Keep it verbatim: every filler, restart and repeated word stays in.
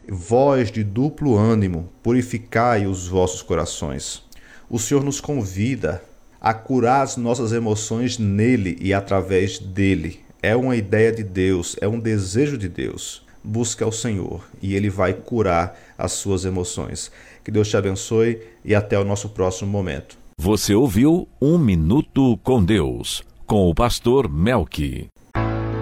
Vós de duplo ânimo, purificai os vossos corações. O Senhor nos convida a curar as nossas emoções nele e através dele. É uma ideia de Deus, é um desejo de Deus. Busque ao Senhor e Ele vai curar as suas emoções. Que Deus te abençoe e até o nosso próximo momento. Você ouviu Um Minuto com Deus, com o pastor Melqui.